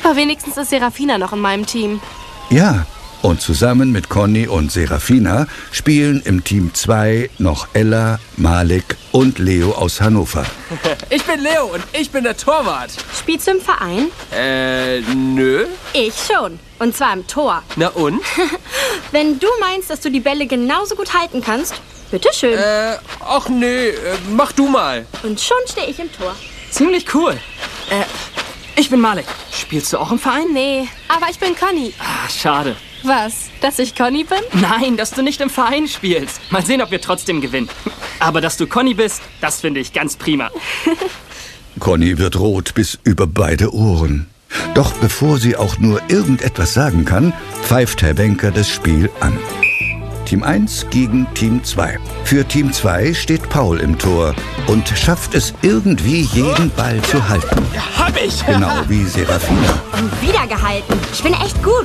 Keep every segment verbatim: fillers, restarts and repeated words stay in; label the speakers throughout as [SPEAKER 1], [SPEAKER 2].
[SPEAKER 1] Aber wenigstens ist Serafina noch in meinem Team.
[SPEAKER 2] Ja, und zusammen mit Conny und Serafina spielen im Team zwei noch Ella, Malik und Leo aus Hannover.
[SPEAKER 3] Ich bin Leo und ich bin der Torwart.
[SPEAKER 1] Spielst du im Verein?
[SPEAKER 3] Äh, nö.
[SPEAKER 1] Ich schon. Und zwar im Tor.
[SPEAKER 3] Na und?
[SPEAKER 1] Wenn du meinst, dass du die Bälle genauso gut halten kannst, bitteschön.
[SPEAKER 3] Äh, ach nee, äh, mach du mal.
[SPEAKER 1] Und schon stehe ich im Tor.
[SPEAKER 4] Ziemlich cool. Äh, ich bin Malik. Spielst du auch im Verein?
[SPEAKER 1] Nee, aber ich bin Conny.
[SPEAKER 4] Ah, schade.
[SPEAKER 1] Was? Dass ich Conny bin?
[SPEAKER 4] Nein, dass du nicht im Verein spielst. Mal sehen, ob wir trotzdem gewinnen. Aber dass du Conny bist, das finde ich ganz prima.
[SPEAKER 2] Conny wird rot bis über beide Ohren. Doch bevor sie auch nur irgendetwas sagen kann, pfeift Herr Wenker das Spiel an. Team eins gegen Team zwei. Für Team zwei steht Paul im Tor und schafft es irgendwie, jeden Ball zu halten.
[SPEAKER 4] Hab ich!
[SPEAKER 2] Genau wie Serafina.
[SPEAKER 1] Und wieder gehalten. Ich bin echt gut.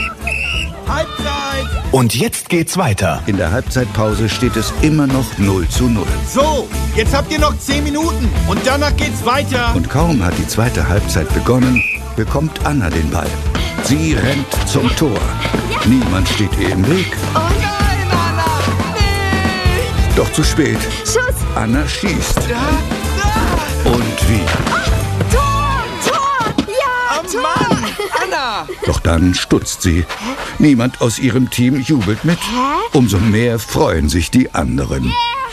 [SPEAKER 5] Halbzeit!
[SPEAKER 6] Und jetzt geht's weiter.
[SPEAKER 2] In der Halbzeitpause steht es immer noch null zu null.
[SPEAKER 5] So, jetzt habt ihr noch zehn Minuten und danach geht's weiter.
[SPEAKER 2] Und kaum hat die zweite Halbzeit begonnen, bekommt Anna den Ball. Sie rennt zum Tor. Niemand steht ihr im Weg.
[SPEAKER 5] Oh nein, Anna! Nicht!
[SPEAKER 2] Doch zu spät.
[SPEAKER 1] Schuss!
[SPEAKER 2] Anna schießt.
[SPEAKER 5] Da, da.
[SPEAKER 2] Und wie?
[SPEAKER 1] Tor! Tor! Ja!
[SPEAKER 5] Oh
[SPEAKER 1] Tor!
[SPEAKER 5] Mann! Anna!
[SPEAKER 2] Doch dann stutzt sie. Niemand aus ihrem Team jubelt mit. Umso mehr freuen sich die anderen.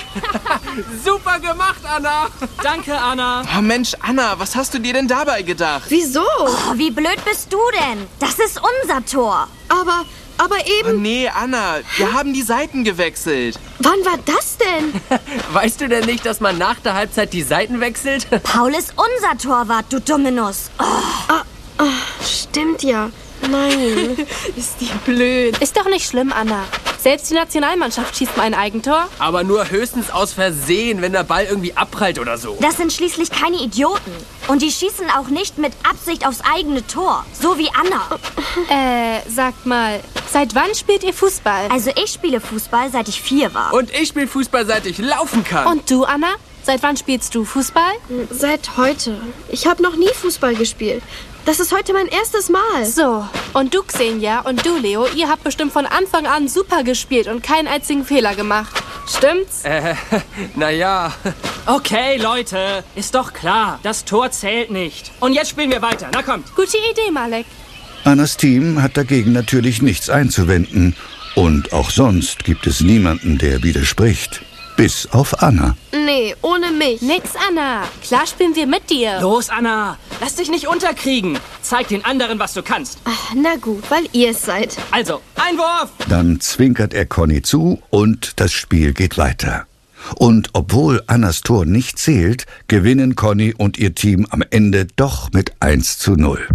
[SPEAKER 3] Super gemacht, Anna.
[SPEAKER 4] Danke, Anna.
[SPEAKER 5] Oh Mensch, Anna, was hast du dir denn dabei gedacht?
[SPEAKER 7] Wieso?
[SPEAKER 8] Oh, wie blöd bist du denn? Das ist unser Tor.
[SPEAKER 7] Aber, aber
[SPEAKER 5] Oh
[SPEAKER 7] eben,
[SPEAKER 5] nee, Anna, wir haben die Seiten gewechselt.
[SPEAKER 7] wann war das denn?
[SPEAKER 3] Weißt du denn nicht, dass man nach der Halbzeit die Seiten wechselt?
[SPEAKER 8] Paul ist unser Torwart, du dumme Nuss. Oh.
[SPEAKER 7] Stimmt ja. Nein.
[SPEAKER 1] Ist die blöd. Ist doch nicht schlimm, Anna. Selbst die Nationalmannschaft schießt mal ein Eigentor.
[SPEAKER 3] Aber nur höchstens aus Versehen, wenn der Ball irgendwie abprallt oder so.
[SPEAKER 8] Das sind schließlich keine Idioten. Und die schießen auch nicht mit Absicht aufs eigene Tor. So wie Anna.
[SPEAKER 1] Äh, sagt mal, seit wann spielt ihr Fußball?
[SPEAKER 8] Also ich spiele Fußball, seit ich vier war.
[SPEAKER 3] Und ich spiele Fußball, seit ich laufen kann.
[SPEAKER 1] Und du, Anna? Seit wann spielst du Fußball?
[SPEAKER 7] Seit heute. Ich habe noch nie Fußball gespielt. Das ist heute mein erstes Mal.
[SPEAKER 1] So, und du, Xenia, und du, Leo, ihr habt bestimmt von Anfang an super gespielt und keinen einzigen Fehler gemacht. Stimmt's?
[SPEAKER 3] Äh, naja.
[SPEAKER 4] Okay, Leute, ist doch klar, das Tor zählt nicht. Und jetzt spielen wir weiter. Na kommt.
[SPEAKER 1] Gute Idee, Malek.
[SPEAKER 2] Annas Team hat dagegen natürlich nichts einzuwenden. Und auch sonst gibt es niemanden, der widerspricht. Bis auf Anna.
[SPEAKER 7] Nee, ohne mich.
[SPEAKER 1] Nix, Anna. Klar spielen wir mit dir.
[SPEAKER 4] Los, Anna, lass dich nicht unterkriegen. Zeig den anderen, was du kannst.
[SPEAKER 7] Ach, na gut, weil ihr es seid.
[SPEAKER 4] Also, Einwurf!
[SPEAKER 2] Dann zwinkert er Conny zu und das Spiel geht weiter. Und obwohl Annas Tor nicht zählt, gewinnen Conny und ihr Team am Ende doch mit eins zu null.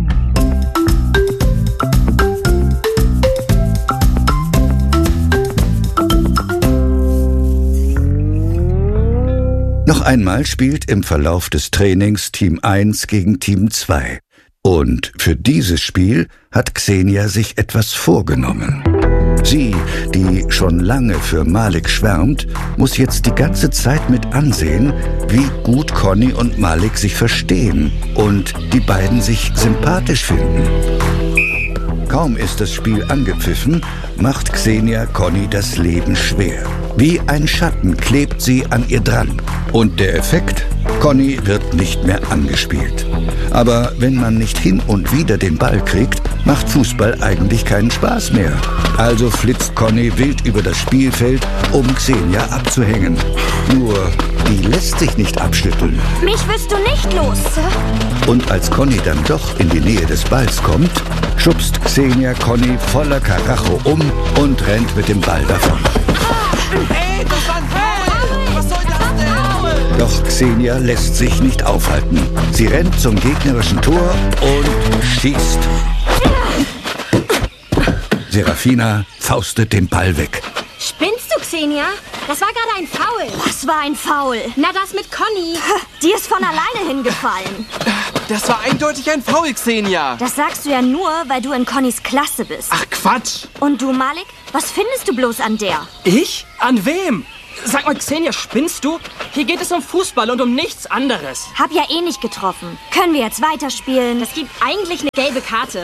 [SPEAKER 2] Noch einmal spielt im Verlauf des Trainings Team eins gegen Team zwei. Und für dieses Spiel hat Xenia sich etwas vorgenommen. Sie, die schon lange für Malik schwärmt, muss jetzt die ganze Zeit mit ansehen, wie gut Conny und Malik sich verstehen und die beiden sich sympathisch finden. Kaum ist das Spiel angepfiffen, macht Xenia Conny das Leben schwer. Wie ein Schatten klebt sie an ihr dran. Und der Effekt? Conny wird nicht mehr angespielt. Aber wenn man nicht hin und wieder den Ball kriegt, macht Fußball eigentlich keinen Spaß mehr. Also flitzt Conny wild über das Spielfeld, um Xenia abzuhängen. Nur, die lässt sich nicht abschütteln.
[SPEAKER 8] Mich wirst du nicht los.
[SPEAKER 2] Und als Conny dann doch in die Nähe des Balls kommt, schubst Xenia Conny voller Karacho um und rennt mit dem Ball davon.
[SPEAKER 5] Ey, das war ein Foul! Was soll das denn?
[SPEAKER 2] Doch Xenia lässt sich nicht aufhalten. Sie rennt zum gegnerischen Tor und schießt. Serafina faustet den Ball weg.
[SPEAKER 1] Spinnst du, Xenia? Das war gerade ein Foul.
[SPEAKER 8] Was war ein Foul?
[SPEAKER 1] Na, das mit Conny.
[SPEAKER 8] Die ist von alleine hingefallen.
[SPEAKER 5] Das war eindeutig ein Foul, Xenia.
[SPEAKER 8] Das sagst du ja nur, weil du in Connys Klasse bist.
[SPEAKER 5] Ach, Quatsch.
[SPEAKER 8] Und du, Malik? Was findest du bloß an der?
[SPEAKER 4] Ich? An wem? Sag mal, Xenia, spinnst du? Hier geht es um Fußball und um nichts anderes.
[SPEAKER 8] Hab ja eh nicht getroffen. Können wir jetzt weiterspielen?
[SPEAKER 9] Es gibt eigentlich eine gelbe Karte.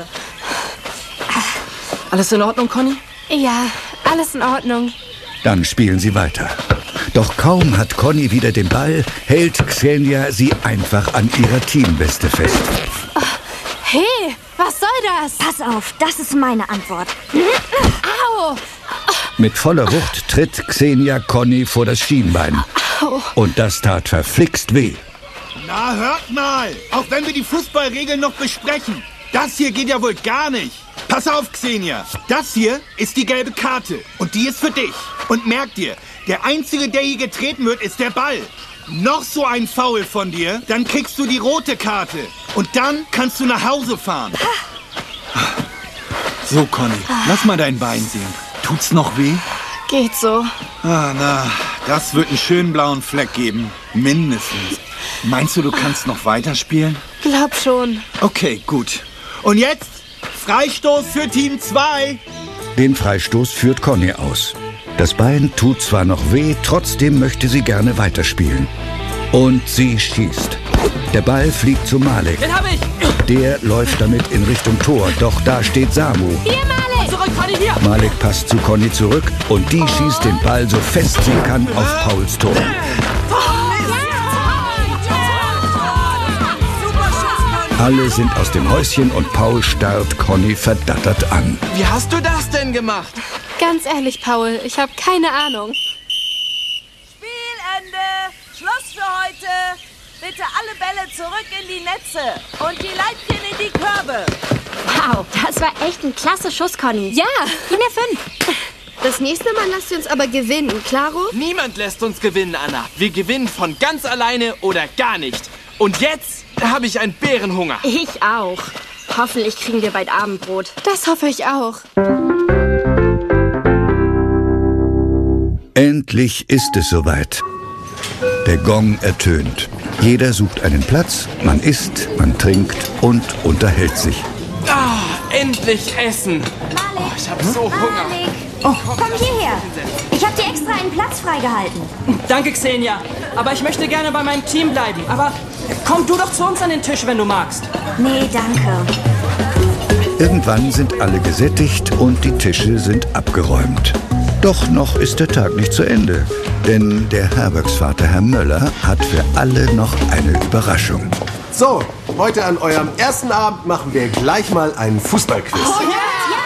[SPEAKER 4] Alles in Ordnung, Conny?
[SPEAKER 1] Ja, alles in Ordnung.
[SPEAKER 2] Dann spielen sie weiter. Doch kaum hat Conny wieder den Ball, hält Xenia sie einfach an ihrer Teamweste fest.
[SPEAKER 1] Oh, hey, was soll das?
[SPEAKER 8] Pass auf, das ist meine Antwort.
[SPEAKER 1] Au!
[SPEAKER 2] Mit voller Wucht tritt Xenia Conny vor das Schienbein. Und das tat verflixt weh.
[SPEAKER 5] Na, hört mal! Auch wenn wir die Fußballregeln noch besprechen. Das hier geht ja wohl gar nicht. Pass auf, Xenia. Das hier ist die gelbe Karte. Und die ist für dich. Und merk dir, der Einzige, der hier getreten wird, ist der Ball. Noch so ein Foul von dir, dann kriegst du die rote Karte. Und dann kannst du nach Hause fahren. So, Conny, lass mal dein Bein sehen. Tut's noch weh?
[SPEAKER 1] Geht so.
[SPEAKER 5] Ah, na, das wird einen schönen blauen Fleck geben. Mindestens. Meinst du, du kannst noch weiterspielen?
[SPEAKER 1] Glaub schon.
[SPEAKER 5] Okay, gut. Und jetzt Freistoß für Team zwei.
[SPEAKER 2] Den Freistoß führt Conny aus. Das Bein tut zwar noch weh, trotzdem möchte sie gerne weiterspielen. Und sie schießt. Der Ball fliegt zu Malik.
[SPEAKER 4] Den hab ich!
[SPEAKER 2] Der läuft damit in Richtung Tor, doch da steht Samu.
[SPEAKER 1] Hier, Malik!
[SPEAKER 4] Zurück, Conny, hier!
[SPEAKER 2] Malik passt zu Conny zurück und die schießt den Ball so fest sie kann auf Pauls Tor. Alle sind aus dem Häuschen und Paul starrt Conny verdattert an.
[SPEAKER 3] Wie hast du das denn gemacht?
[SPEAKER 1] Ganz ehrlich, Paul, ich habe keine Ahnung.
[SPEAKER 10] Spielende! Schluss für heute! Bitte alle Bälle zurück in die Netze und die Leibchen in die Körbe.
[SPEAKER 9] Wow, das war echt ein klasse Schuss, Conny.
[SPEAKER 1] Ja!
[SPEAKER 9] In der fünf.
[SPEAKER 7] Das nächste Mal lasst ihr uns aber gewinnen, klaro?
[SPEAKER 3] Niemand lässt uns gewinnen, Anna. Wir gewinnen von ganz alleine oder gar nicht. Und jetzt habe ich einen Bärenhunger.
[SPEAKER 9] Ich auch. Hoffentlich kriegen wir bald Abendbrot.
[SPEAKER 1] Das hoffe ich auch.
[SPEAKER 2] Endlich ist es soweit. Der Gong ertönt. Jeder sucht einen Platz, man isst, man trinkt und unterhält sich.
[SPEAKER 3] Ah, endlich essen.
[SPEAKER 8] Malik,
[SPEAKER 3] Oh, ich habe so Hunger.
[SPEAKER 8] Malik. Oh, komm hierher. Ich habe dir extra einen Platz freigehalten.
[SPEAKER 4] Danke, Xenia. Aber ich möchte gerne bei meinem Team bleiben. Aber komm du doch zu uns an den Tisch, wenn du magst.
[SPEAKER 8] Nee, danke.
[SPEAKER 2] Irgendwann sind alle gesättigt und die Tische sind abgeräumt. Doch noch ist der Tag nicht zu Ende, denn der Herbergsvater Herr Möller hat für alle noch eine Überraschung.
[SPEAKER 11] So, heute an eurem ersten Abend machen wir gleich mal einen Fußballquiz.
[SPEAKER 8] Oh, ja.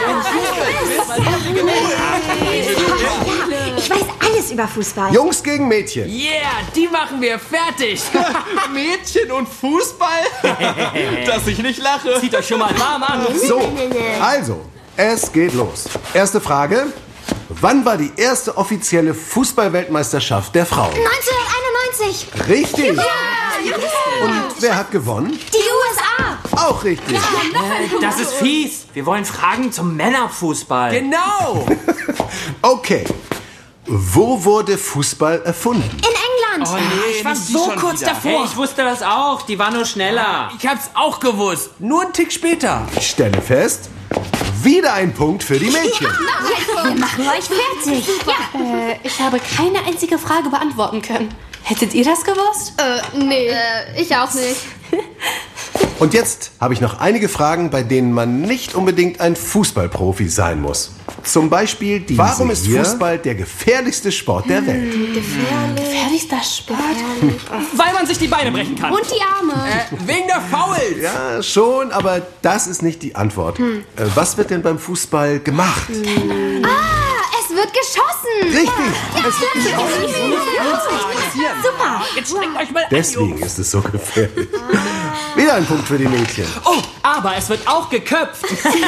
[SPEAKER 8] Ich weiß alles über Fußball.
[SPEAKER 11] Jungs gegen Mädchen.
[SPEAKER 3] Yeah, die machen wir fertig. Mädchen und Fußball? Dass ich nicht lache.
[SPEAKER 4] Zieht euch schon mal warm an.
[SPEAKER 11] So, also, es geht los. Erste Frage. Wann war die erste offizielle Fußball-Weltmeisterschaft der Frauen?
[SPEAKER 8] neunzehnhunderteinundneunzig.
[SPEAKER 11] Richtig.
[SPEAKER 8] Ja,
[SPEAKER 11] Und wer hat gewonnen?
[SPEAKER 8] die U S A.
[SPEAKER 11] Auch richtig.
[SPEAKER 4] Das ist fies. Wir wollen Fragen zum Männerfußball.
[SPEAKER 3] Genau.
[SPEAKER 11] Okay. Wo wurde Fußball erfunden?
[SPEAKER 8] In England.
[SPEAKER 3] Oh nee,
[SPEAKER 4] Ich war
[SPEAKER 3] nicht die
[SPEAKER 4] so
[SPEAKER 3] schon
[SPEAKER 4] kurz
[SPEAKER 3] wieder.
[SPEAKER 4] davor.
[SPEAKER 3] Hey,
[SPEAKER 4] ich wusste das auch. Die war nur schneller.
[SPEAKER 3] Ich hab's auch gewusst. Nur einen Tick später.
[SPEAKER 11] Ich stelle fest, wieder ein Punkt für die Mädchen.
[SPEAKER 8] Wir machen euch fertig. Ja.
[SPEAKER 1] Äh, ich habe keine einzige Frage beantworten können. Hättet ihr das gewusst?
[SPEAKER 7] Äh, nee. Äh, ich auch nicht.
[SPEAKER 11] Und jetzt habe ich noch einige Fragen, bei denen man nicht unbedingt ein Fußballprofi sein muss. Zum Beispiel die Warum ist Fußball der gefährlichste Sport der Welt?
[SPEAKER 1] Gefährlich. Gefährlichster Sport.
[SPEAKER 4] Weil man sich die Beine brechen kann.
[SPEAKER 1] Und die Arme.
[SPEAKER 3] Äh, wegen der Fouls.
[SPEAKER 11] Ja, schon, aber das ist nicht die Antwort. Äh, was wird denn beim Fußball gemacht?
[SPEAKER 8] Ah, es wird geschossen.
[SPEAKER 11] Richtig, es wird geschossen.
[SPEAKER 8] Super.
[SPEAKER 3] Jetzt streckt euch mal
[SPEAKER 11] Deswegen ist es so gefährlich. Wieder ein Punkt für die Mädchen.
[SPEAKER 4] Oh, aber es wird auch geköpft.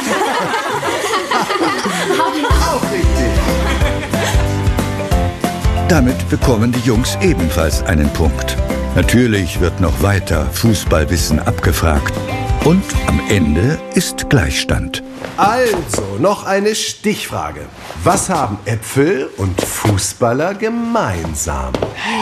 [SPEAKER 11] Auch richtig.
[SPEAKER 2] Damit bekommen die Jungs ebenfalls einen Punkt. Natürlich wird noch weiter Fußballwissen abgefragt. Und am Ende ist Gleichstand.
[SPEAKER 11] Also, noch eine Stichfrage. Was haben Äpfel und Fußballer gemeinsam?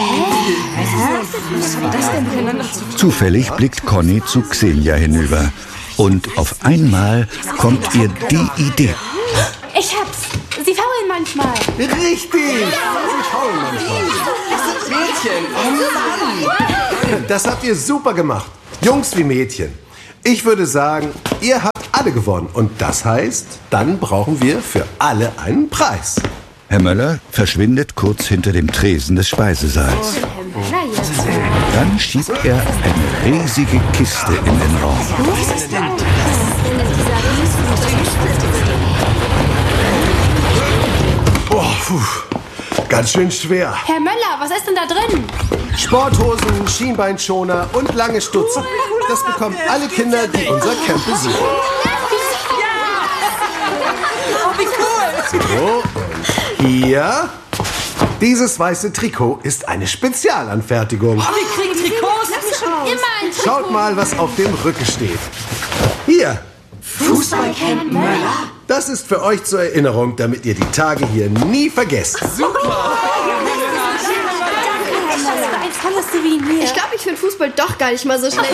[SPEAKER 2] Zufällig blickt Conny zu Xenia hinüber. Und auf einmal kommt ihr die Idee.
[SPEAKER 1] Ich hab's. Sie faulen manchmal.
[SPEAKER 11] Richtig! Sie schauen manchmal.
[SPEAKER 3] Mädchen, oh Mann!
[SPEAKER 11] Das habt ihr super gemacht. Jungs wie Mädchen. Ich würde sagen, ihr habt alle gewonnen. Und das heißt, dann brauchen wir für alle einen Preis.
[SPEAKER 2] Herr Möller verschwindet kurz hinter dem Tresen des Speisesaals. Dann schiebt er eine riesige Kiste in den Raum.
[SPEAKER 10] Was ist denn das?
[SPEAKER 11] Oh, puh. Ganz schön schwer.
[SPEAKER 1] Herr Möller, was ist denn da drin?
[SPEAKER 11] Sporthosen, Schienbeinschoner und lange Stutzen. Das bekommen alle Kinder, die unser Camp besuchen.
[SPEAKER 10] Oh, wie cool!
[SPEAKER 11] So, und hier. Dieses weiße Trikot ist eine Spezialanfertigung.
[SPEAKER 10] Oh, wir kriegen Trikots.
[SPEAKER 1] Immer ein Trikot.
[SPEAKER 11] Schaut mal, was auf dem Rücken steht. Hier.
[SPEAKER 10] Fußballcamp Möller.
[SPEAKER 11] Das ist für euch zur Erinnerung, damit ihr die Tage hier nie vergesst.
[SPEAKER 3] Super!
[SPEAKER 1] Ein tolles Souvenir.
[SPEAKER 7] Ich glaube, ich finde Fußball doch gar nicht mal so schlecht.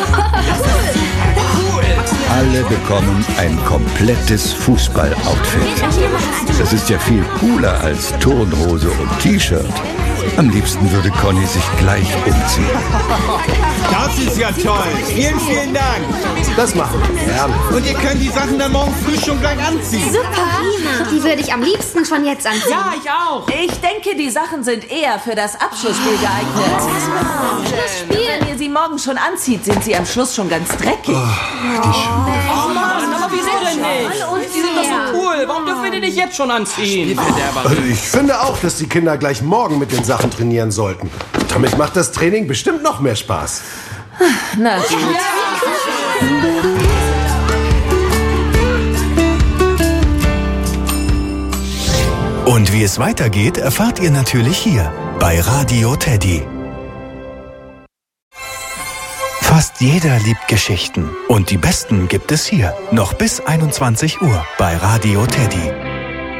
[SPEAKER 2] Alle bekommen ein komplettes Fußballoutfit. Das ist ja viel cooler als Turnhose und T-Shirt. Am liebsten würde Conny sich gleich umziehen.
[SPEAKER 5] Das ist ja toll. Vielen, vielen Dank.
[SPEAKER 11] Das machen wir gerne.
[SPEAKER 5] Und ihr könnt die Sachen dann morgen früh schon gleich anziehen.
[SPEAKER 9] Super. Die würde ich am liebsten schon jetzt anziehen.
[SPEAKER 10] Ja, ich auch. Ich denke, die Sachen sind eher für das Abschlussspiel geeignet. Wenn ihr sie morgen schon anzieht, sind sie am Schluss schon ganz dreckig.
[SPEAKER 4] Oh Mann, aber wieso denn nicht? Die sind doch so cool. Warum dürfen wir die nicht jetzt schon anziehen?
[SPEAKER 11] Also ich finde auch, dass die Kinder gleich morgen mit den Sachen trainieren sollten. Damit macht das Training bestimmt noch mehr Spaß.
[SPEAKER 10] Na gut.
[SPEAKER 6] Und wie es weitergeht, erfahrt ihr natürlich hier bei Radio Teddy. Fast jeder liebt Geschichten. Und die besten gibt es hier. Noch bis einundzwanzig Uhr bei Radio Teddy.